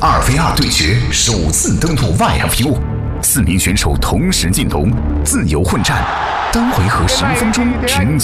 2v2对决首次登陆 YFU， 4名选手同时进笼，自由混战，单回合10分钟只